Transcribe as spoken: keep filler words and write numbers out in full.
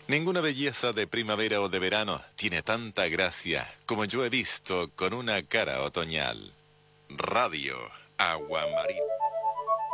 Ninguna belleza de primavera o de verano tiene tanta gracia como yo he visto con una cara otoñal. Radio Aguamarina.